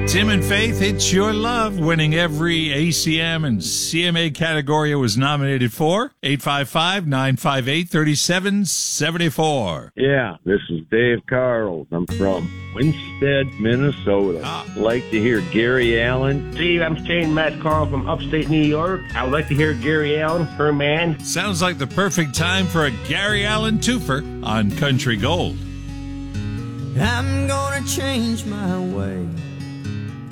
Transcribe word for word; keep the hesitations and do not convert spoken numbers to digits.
Tim and Faith, It's Your Love, winning every A C M and C M A category it was nominated for. eight five five, nine five eight, three seven seven four. Yeah, this is Dave Carl. I'm from Winstead, Minnesota. Ah. Like to hear Gary Allan. Steve, I'm staying Matt Carl from upstate New York. I would like to hear Gary Allan, Her Man. Sounds like the perfect time for a Gary Allan twofer on Country Gold. I'm gonna change my way.